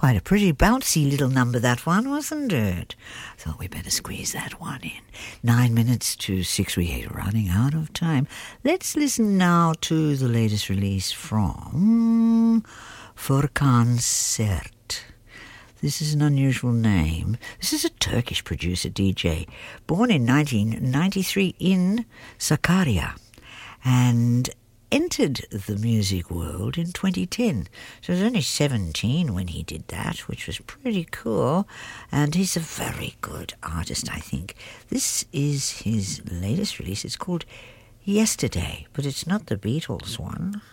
Quite a pretty bouncy little number, that one, wasn't it? Thought we better squeeze that one in. 9 minutes to 6, we are running out of time. Let's listen now to the latest release from Furkan Sert. This is an unusual name. This is a Turkish producer, DJ, born in 1993 in Sakarya, and entered the music world in 2010. So he was only 17 when he did that, which was pretty cool. And he's a very good artist, I think. This is his latest release. It's called Yesterday, but it's not the Beatles one.